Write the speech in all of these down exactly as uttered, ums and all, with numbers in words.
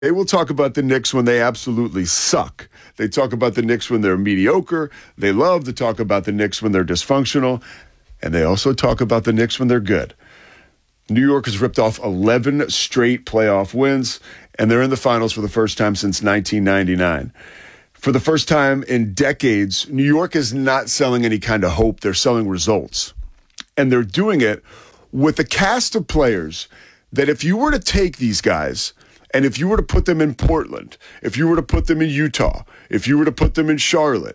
They will talk about the Knicks when they absolutely suck. They talk about the Knicks when they're mediocre. They love to talk about the Knicks when they're dysfunctional. And they also talk about the Knicks when they're good. New York has ripped off eleven straight playoff wins, and they're in the finals for the first time since nineteen ninety-nine. For the first time in decades, New York is not selling any kind of hope. They're selling results. And they're doing it with a cast of players that if you were to take these guys and if you were to put them in Portland, if you were to put them in Utah, if you were to put them in Charlotte,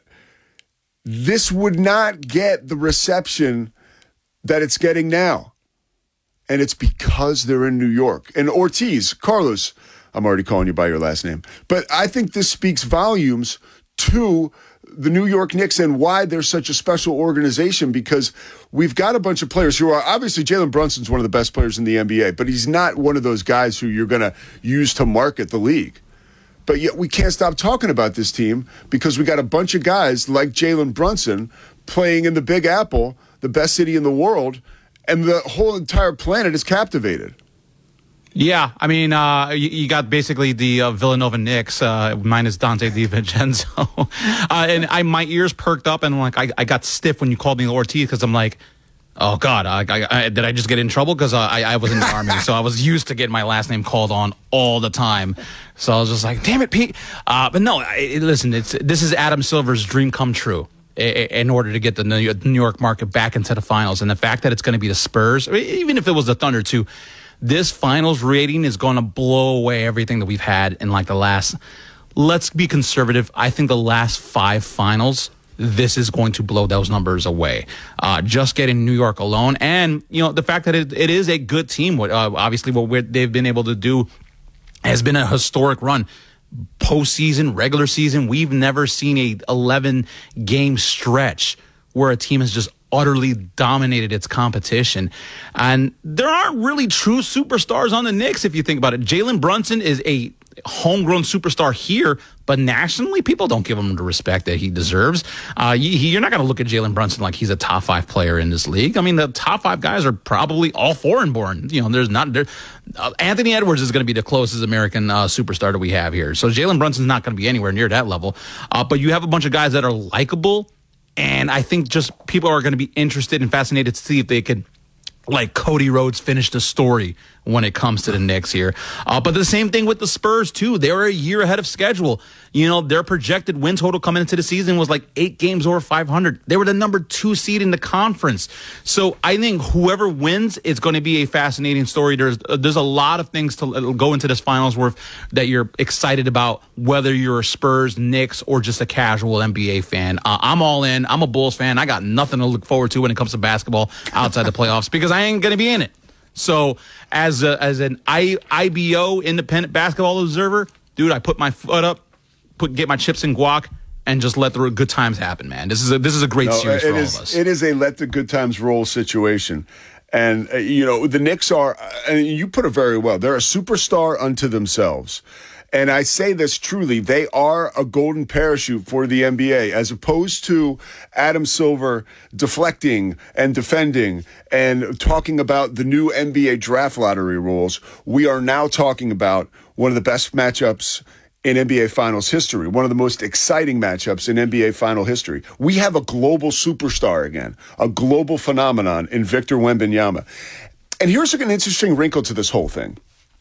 this would not get the reception that it's getting now. And it's because they're in New York. And Ortiz, Carlos, I'm already calling you by your last name. But I think this speaks volumes to the New York Knicks and why they're such a special organization, because we've got a bunch of players who are obviously Jalen Brunson's one of the best players in the N B A, but he's not one of those guys who you're going to use to market the league. But yet we can't stop talking about this team because we got a bunch of guys like Jalen Brunson playing in the Big Apple, the best city in the world, and the whole entire planet is captivated. Yeah, I mean, uh, you, you got basically the uh, Villanova Knicks uh, minus Dante DiVincenzo. uh, and I, my ears perked up, and like I, I got stiff when you called me Ortiz because I'm like, oh, God, I, I, I, did I just get in trouble? Because uh, I, I was in the Army, so I was used to getting my last name called on all the time. So I was just like, damn it, Pete. Uh, but no, I, listen, it's this is Adam Silver's dream come true in order to get the New York market back into the finals. And the fact that it's going to be the Spurs, even if it was the Thunder too, this finals rating is going to blow away everything that we've had in like the last, let's be conservative, I think the last five finals, this is going to blow those numbers away. Uh, just getting New York alone. And, you know, the fact that it, it is a good team, what, uh, obviously what we're, they've been able to do has been a historic run. Postseason, regular season, we've never seen a eleven game stretch where a team has just utterly dominated its competition. And there aren't really true superstars on the Knicks if you think about it. Jalen Brunson is a homegrown superstar here, but nationally, people don't give him the respect that he deserves. Uh, you, you're not going to look at Jalen Brunson like he's a top five player in this league. I mean, the top five guys are probably all foreign born. You know, there's not there. Uh, Anthony Edwards is going to be the closest American uh, superstar that we have here. So Jalen Brunson's not going to be anywhere near that level. Uh, but you have a bunch of guys that are likable, and I think just people are going to be interested and fascinated to see if they could, like Cody Rhodes, finish the story when it comes to the Knicks here. Uh, but the same thing with the Spurs, too. They were a year ahead of schedule. You know, their projected win total coming into the season was like eight games over five hundred. They were the number two seed in the conference. So I think whoever wins is going to be a fascinating story. There's uh, there's a lot of things to go into this finals worth that you're excited about, whether you're a Spurs, Knicks, or just a casual N B A fan. Uh, I'm all in. I'm a Bulls fan. I got nothing to look forward to when it comes to basketball outside the playoffs because I ain't going to be in it. So as a, as an I, IBO, independent basketball observer, dude, I put my foot up, put get my chips in guac, and just let the good times happen, man. This is a, this is a great no, series for all is, of us. It is a let the good times roll situation. And, uh, you know, the Knicks are, uh, and you put it very well, they're a superstar unto themselves. And I say this truly, they are a golden parachute for the N B A, as opposed to Adam Silver deflecting and defending and talking about the new N B A draft lottery rules. We are now talking about one of the best matchups in N B A Finals history, one of the most exciting matchups in N B A Final history. We have a global superstar again, a global phenomenon in Victor Wembanyama. And here's an interesting wrinkle to this whole thing.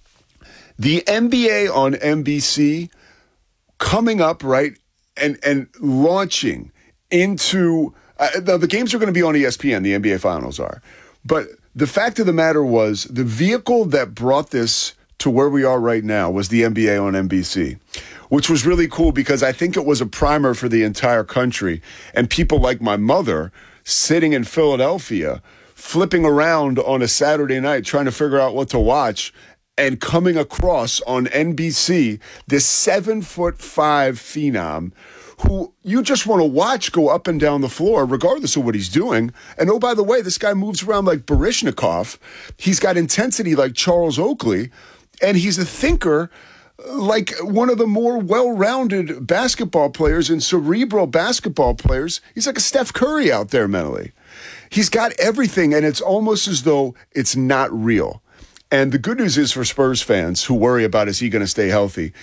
The N B A on N B C coming up, right, and and launching into uh, the, the games are going to be on E S P N, the N B A Finals are. But the fact of the matter was the vehicle that brought this to where we are right now was the N B A on N B C, which was really cool because I think it was a primer for the entire country. And people like my mother sitting in Philadelphia, flipping around on a Saturday night, trying to figure out what to watch, and coming across on N B C this seven foot five phenom who you just want to watch go up and down the floor regardless of what he's doing. And oh, by the way, this guy moves around like Baryshnikov. He's got intensity like Charles Oakley, and he's a thinker like one of the more well-rounded basketball players and cerebral basketball players. He's like a Steph Curry out there mentally. He's got everything, and it's almost as though it's not real. And the good news is for Spurs fans who worry about, is he going to stay healthy?